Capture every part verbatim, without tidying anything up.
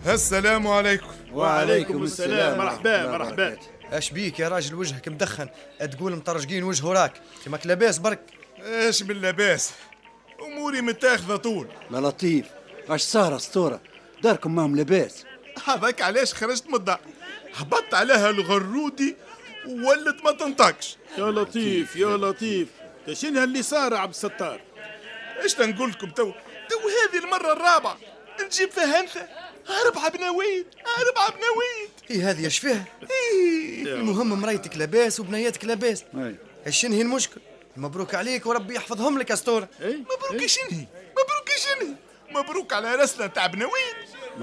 السلام عليكم. وعليكم السلام. مرحبا مرحبا. اش بيك يا راجل وجهك مدخن؟ تقول مطرجقين وجه وراك، تماك لاباس برك؟ اش من لاباس، اموري متاخذه طول. ما لطيف، اش صار اسطوره؟ داركم ماهم لاباس؟ هذاك علاش خرجت من الدار، هبطت عليها الغرودي ولت ما تنطقش. يا لطيف يا لطيف، شنو اللي صار عبد الستار؟ ايش تنقول لكم تو تو هذه المره الرابعه نجيب فيها انثى. أربعة بناويت أربعة بناويت. إيه هذه اش فيها؟ إيه المهم مرايتك لاباس وبنياتك لاباس. اي شنو هي المشكل؟ مبروك عليك وربي يحفظهم لك أسطورة. مبروك اي شنهي مبروك شنهي مبروك على راسنا تاع بناويت.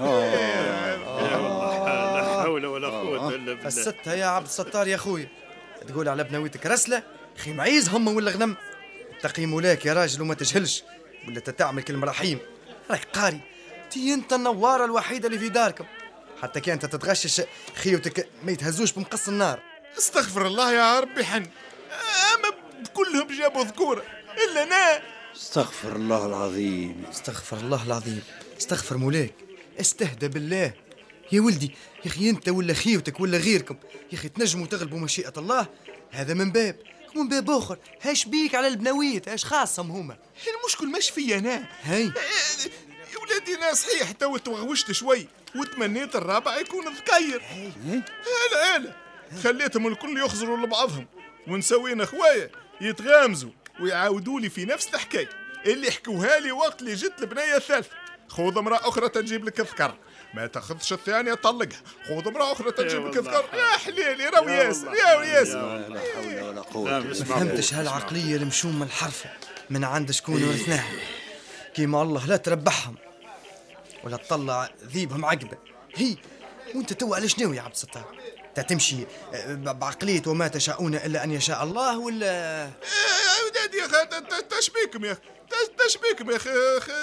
يا والله لا حول ولا قوة إلا بالله. فسدتها يا عبد الستار يا خويا، تقول على بناويتك رسلة خي معيز هم ولا غنم. تقي مولاك يا راجل وما تجهلش، ولا تتعمل كلمة رحيم. راك قاري تي انت النوارة الوحيدة اللي في داركم، حتى كانت تتغشش خيوتك ما يتهزوش بمقص النار. استغفر الله يا ربي حن، أما كلهم جابوا ذكورة إلا أنا. استغفر الله العظيم. استغفر الله العظيم. استغفر مولاك، استهدى بالله يا ولدي. يا أخي أنت ولا خيوتك ولا غيركم يا أخي تنجموا تغلبوا مشيئة الله، هذا من باب. ومن باب آخر هاش بيك على البناويت، هاش خاصهم هما. المشكل مش فيا أنا. هاي يا ولادي أنا صحيح تو توغوشت شوي وتمنيت الرابع يكون ذكير. هلا هلا خليتهم الكل يخزروا لبعضهم، ونسوينا خوايا يتغامزوا ويعاودوا لي في نفس الحكاية اللي حكوها لي وقت اللي جت البنية الثالثة. خذ امرأة أخرى تجيب لك ذكر، ما تاخذش الثانية طلقها. خذ امرأة أخرى تجيب لك ذكر. يا حليلي راهو ياسر يا ياسر. لا حول ولا قوة. ما فهمتش هالعقلية المشومة الحرفة من عند شكون ورثناها. كيما الله لا تربحهم ولا تطلع ذيبهم عقبة. هي وانت تو على شنو يا عبد الستار؟ تمشي بعقلية وما تشاءون إلا أن يشاء الله ولا؟ يا ولادي يا أخي تشبيكم يا أخي تشبيكم يا أخي.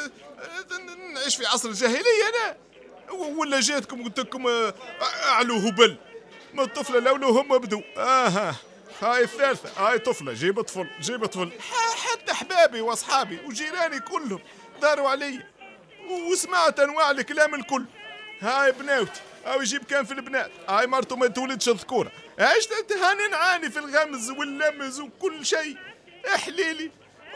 نعيش في عصر الجاهلية أنا ولا جاتكم قلت لكم أعلو هبل ما الطفلة لولو هم بدو. آها هاي الثالثة، هاي طفلة جيب طفل جيب طفل. حتى أحبابي وأصحابي وجيراني كلهم داروا علي وسمعت أنواع الكلام الكل. هاي بناوتي أو يجيب كان في البنات، هاي مرته ما تولدش ذكورة. عشت هاني نعاني في الغمز واللمز وكل شيء. احليلي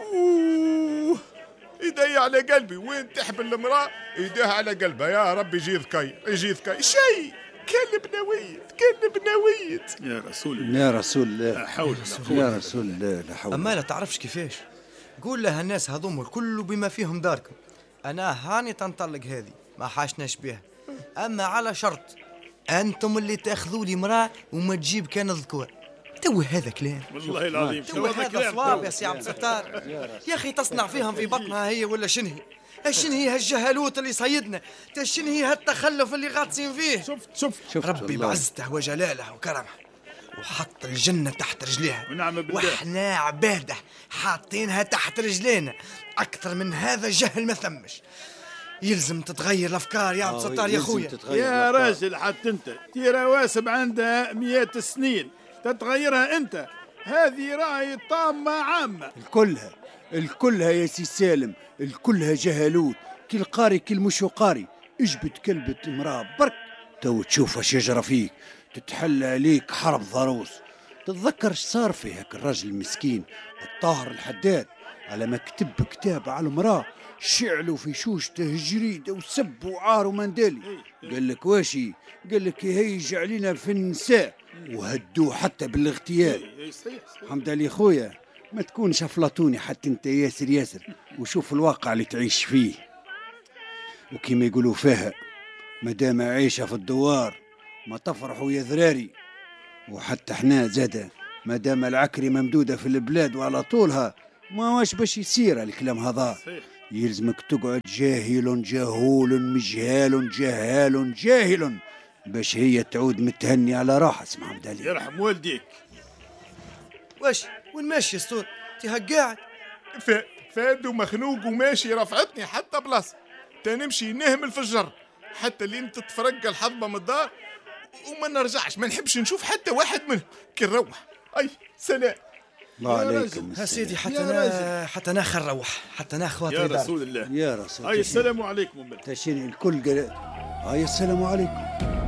اوه ايدي على قلبي، وين تحبل المرأة ايديها على قلبها. يا رب يجي ذكي يجي ذكي شيء. كان بنويت كان بنويت يا رسول الله يا رسول الله لا حول يا رسول الله لا حول. أما لا تعرفش كيفاش قول لها الناس هذوم الكل بما فيهم داركم. أنا هاني تنطلق هذه ما حاشناش بها، أما على شرط أنتم اللي تأخذوا لي مرأة وما تجيب كان ذكور. تو هذا كلام والله العظيم. تو هذا صواب يا سي عبد الستار. يا أخي تصنع فيهم في بطنها هي ولا شنهي؟ شنهي هالجهالوت اللي صيدنا؟ شنهي هالتخلف اللي غاطسين فيه؟ شفت شفت شفت ربي بعزته وجلاله وكرمه وحط الجنة تحت رجليها، ونعم بالله. واحنا عباده حاطينها تحت رجلينا. أكثر من هذا جهل ما ثمش. يلزم تتغير الأفكار يا عبد الستار يا خويا. يا راجل حتى انت تي رواسب عندها مئات السنين تتغيرها انت. هذه راي طامة عامة. الكلها الكلها يا سي سالم، الكلها جهلوت. كل قاري كل مشو قاري. اجبد كلبة امرأة برك تو تشوف اش يجرى فيك، تتحلى عليك حرب ضروس. تتذكر صار فيه هاك الرجل المسكين الطاهر الحداد على ما كتب كتاب على المرأة شعلوا في شوشته جريدة وسب وعار ومندالي. قال لك واشي؟ قال لك يهيج علينا في النساء وهدوه حتى بالاغتيال. حمد علي خويا ما تكونش افلاطوني حتى انت ياسر ياسر، وشوف الواقع اللي تعيش فيه. وكما يقولوا فيها مدام عايشة في الدوار ما تفرحوا يا ذراري. وحتى احنا زاده مدام العكري ممدودة في البلاد وعلى طولها ما واش باش يصير الكلام هذا. يلزمك تقعد جاهل جهول مجهال جهال جاهل باش هي تعود متهني على راحة. اسمع حمد علي يرحم والديك. واش وين ماشي يا ستور؟ انت قاعد فاد ومخنوق وماشي رفعتني حتى بلاصة تنمشي نهمل في الجر حتى اللي انت تفرق الحظبة من الدار وما نرجعش. ما نحبش نشوف حتى واحد منهم كي نروح. اي سلام. الله عليكم ها سيدي حتى انا حتى انا نروح حتى انا خواطري يا رسول الله يا رسول الله. السلام عليكم. تشيني الكل قال هاي السلام عليكم.